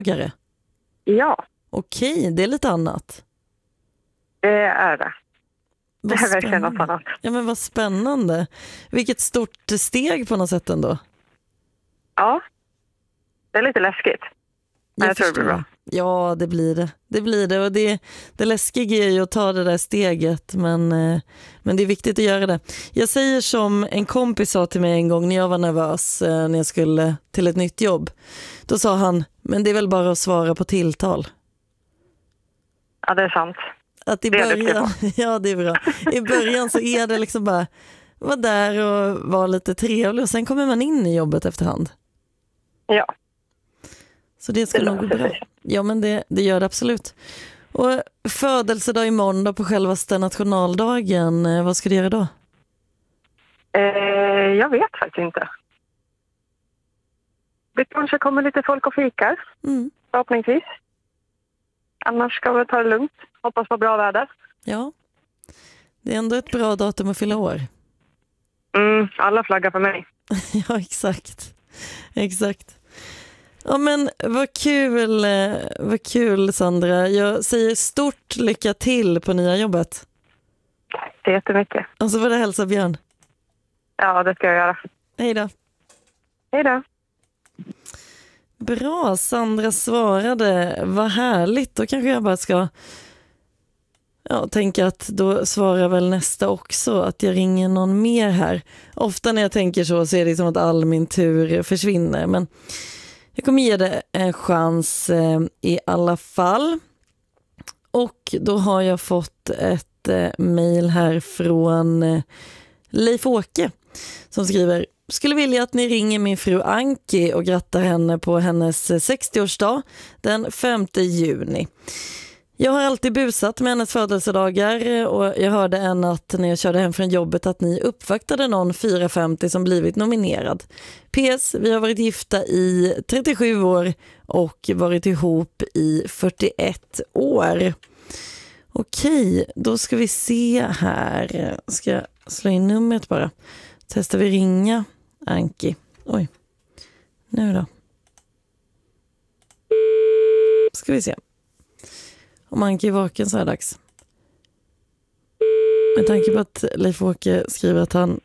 Ja, Okej, det är lite annat. det är det. Det Vad är verkligen något spännande. annat. Ja, men vad spännande. Vilket stort steg på något sätt ändå. Ja, det är lite läskigt. Men jag tror det blir bra. Ja, det blir det. Det blir det. Och det läskiga är ju att ta det där steget. Men det är viktigt att göra det. Jag säger som en kompis sa till mig en gång när jag var nervös när jag skulle till ett nytt jobb. Då sa han, men det är väl bara att svara på tilltal. Ja, det är sant. Att i Det är det början, ja det är bra. I början så är det liksom bara vara där och vara lite trevlig och sen kommer man in i jobbet efterhand. Ja. Så det ska nog gå bra. Ja, men det gör det absolut. Och födelsedag imorgon då på självaste nationaldagen, vad ska du göra då? Jag vet faktiskt inte. Det kanske kommer lite folk och fikar, förhoppningsvis. Annars ska vi ta det lugnt. Hoppas på bra väder. Ja, det är ändå ett bra datum att fylla år. Alla flaggar för mig. Ja, exakt. Ja, men vad kul Sandra. Jag säger stort lycka till på nya jobbet. Tack så jättemycket. Och så får du hälsa Björn. Ja, det ska jag göra. Hej då. Hej då. Bra, Sandra svarade. Vad härligt. Då kanske jag bara ska tänka att då svarar väl nästa också. Att jag ringer någon mer här. Ofta när jag tänker så är det som att all min tur försvinner. Men jag kommer ge det en chans i alla fall. Och då har jag fått ett mejl här från Leif Åke som skriver: skulle vilja att ni ringer min fru Anki och grattar henne på hennes 60-årsdag den 5 juni. Jag har alltid busat med hennes födelsedagar och jag hörde en natt när jag körde hem från jobbet att ni uppvaktade någon 450 som blivit nominerad. PS, vi har varit gifta i 37 år och varit ihop i 41 år. Okej, då ska vi se här. Ska jag slå in numret bara. Testar vi ringa Anki. Oj, nu då. Ska vi se. Om Anki är vaken så här dags. Med tanke på att Leif Åke skriver att han...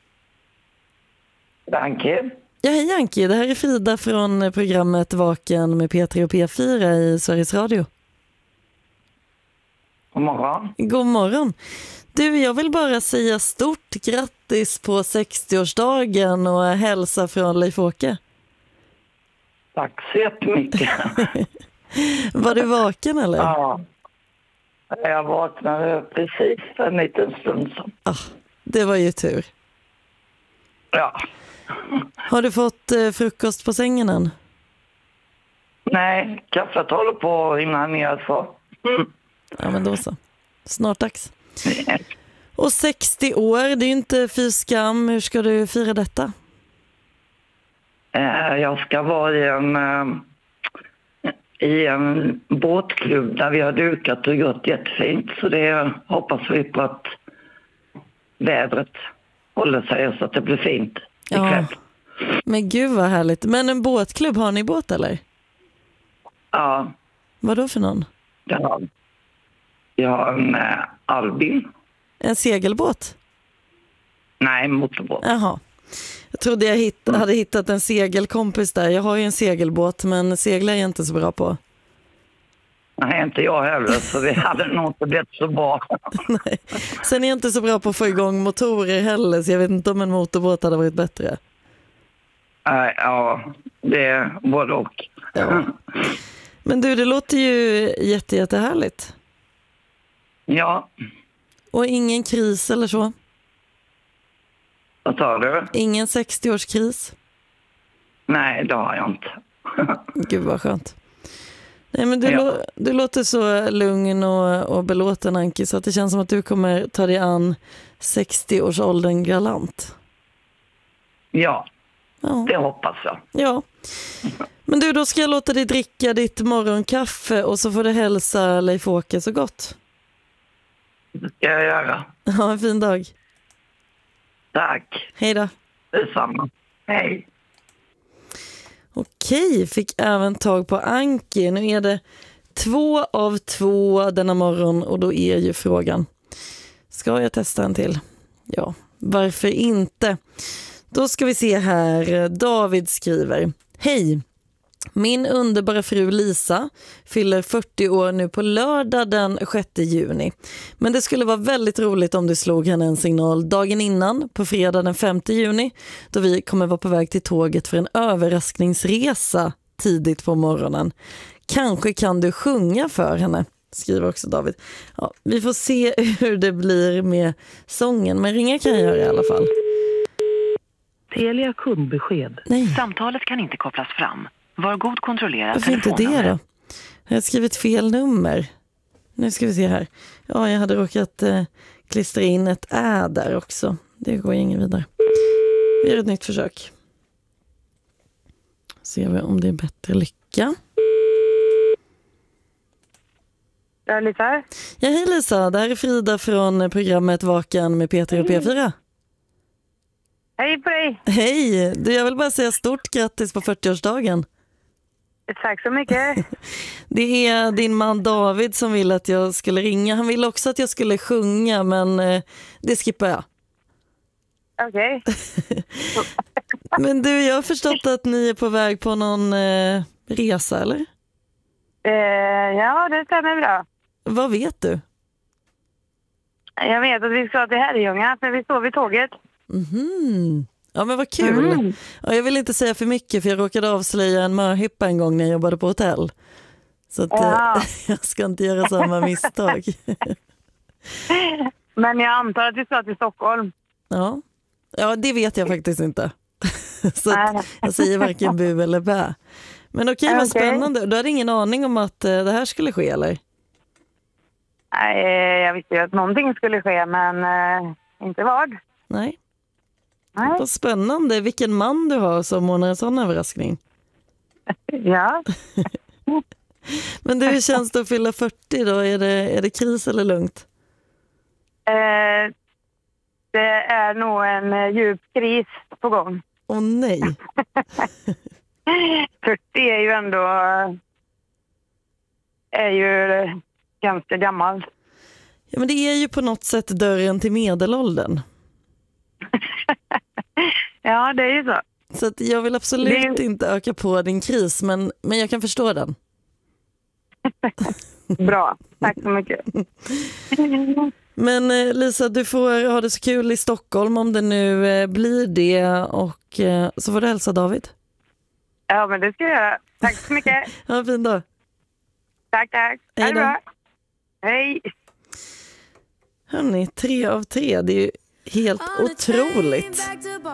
Anki. Ja, hej Anki. Det här är Frida från programmet Vaken med P3 och P4 i Sveriges Radio. God morgon. God morgon. Du, jag vill bara säga stort grattis på 60-årsdagen och hälsa från Leif Åke. Tack så jättemycket. Var du vaken eller? Ja, jag vaknade precis för en liten stund sedan. Det var ju tur. Ja. Har du fått frukost på sängen än? Nej, kaffet håller på innan ner så. Ja, men då så. Snart dags. Och 60 år, det är ju inte fy skam. Hur ska du fira detta? Jag ska vara i en båtklubb där vi har dukat och gjort jättefint. Så det hoppas vi på att vädret håller sig så att det blir fint ikväll. Ja, men gud vad härligt. Men en båtklubb, har ni båt eller? Ja. Vad då för någon? Ja. Jag har en Albin. En segelbåt? Nej, motorbåt. Jaha. Jag trodde jag hade hittat en segelkompis där. Jag har ju en segelbåt, men seglar är jag inte så bra på. Nej, inte jag heller, så det hade nog inte blivit så bra. Nej. Sen är jag inte så bra på att få igång motorer heller, så jag vet inte om en motorbåt hade varit bättre. Nej, ja, det är både och. Ja. Men du, det låter ju jättehärligt. Ja. Och ingen kris eller så? Vad sa du? Ingen 60-årskris? Nej, det har jag inte. Gud vad skönt. Nej, men du låter så lugn och belåten Anki, så att det känns som att du kommer ta dig an 60-årsåldern galant. Ja, det hoppas jag. Ja. Men du, då ska jag låta dig dricka ditt morgonkaffe och så får du hälsa Leif Åke så gott. Det ska jag göra. Ha en fin dag. Tack. Hej då. Detsamma. Hej. Okej, fick även tag på Anki. Nu är det 2 av 2 denna morgon och då är ju frågan, ska jag testa en till? Ja, varför inte? Då ska vi se här. David skriver: Hej, min underbara fru Lisa fyller 40 år nu på lördag den 6 juni. Men det skulle vara väldigt roligt om du slog henne en signal dagen innan på fredag den 5 juni då vi kommer vara på väg till tåget för en överraskningsresa tidigt på morgonen. Kanske kan du sjunga för henne, skriver också David. Ja, vi får se hur det blir med sången, men ringa kan jag göra i alla fall. Telia kundbesked. Nej. Samtalet kan inte kopplas fram. Var god kontrollera varför inte det då? Jag har skrivit fel nummer. Nu ska vi se här. Ja, jag hade råkat klistra in ett ä där också. Det går ingen vidare. Vi gör ett nytt försök. Ser vi om det är bättre lycka. Ja, Lisa. Ja, hej Lisa. Det här är Frida från programmet Vakan med Peter och P4. Hej på dig. Hej. Jag vill bara säga stort grattis på 40-årsdagen. Tack så mycket. Det är din man David som vill att jag skulle ringa. Han ville också att jag skulle sjunga, men det skippar jag. Okej. Men du, jag har förstått att ni är på väg på någon resa, eller? Ja, det stämmer bra. Vad vet du? Jag vet att vi ska till Herrljunga, för vi står vid tåget. Mhm. Ja, men vad kul. Ja, jag vill inte säga för mycket, för jag råkade avslöja en mörhippa en gång när jag jobbade på hotell. Så att, jag ska inte göra samma misstag. Men jag antar att vi ska till Stockholm. Ja, det vet jag faktiskt inte. Så att jag säger varken bu eller bä. Men okej, vad spännande. Du hade ingen aning om att det här skulle ske, eller? Nej, jag visste ju att någonting skulle ske, men inte vad. Nej. Vad spännande. Vilken man du har som ordnar en sån överraskning. Ja. Men du, hur känns det att fylla 40 då? Är det kris eller lugnt? Det är nog en djup kris på gång. Åh nej. 40 är ju ändå ganska gammal. Ja, men det är ju på något sätt dörren till medelåldern. Ja, det är ju så. Så att jag vill absolut inte öka på din kris, men jag kan förstå den. Bra, tack så mycket. Men Lisa, du får ha det så kul i Stockholm om det nu blir det, och så får du hälsa David. Ja, men det ska jag göra. Tack så mycket. Ja, fin dag. Tack. Hej då. Bra. Hej. Hörrni, 3 av 3, det är ju helt otroligt.